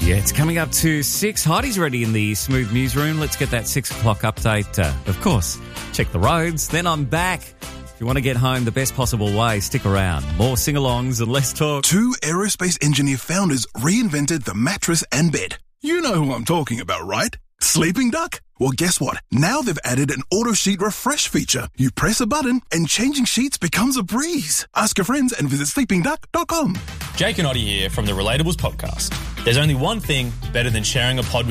Yeah, it's coming up to 6. Heidi's ready in the Smooth Newsroom. Let's get that 6 o'clock update. Of course, check the roads. Then I'm back. If you want to get home the best possible way, stick around. More sing-alongs and less talk. 2 aerospace engineer founders reinvented the mattress and bed. You know who I'm talking about, right? Sleeping Duck? Well, guess what? Now they've added an auto sheet refresh feature. You press a button and changing sheets becomes a breeze. Ask your friends and visit sleepingduck.com. Jake and Oddie here from the Relatables podcast. There's only one thing better than sharing a pod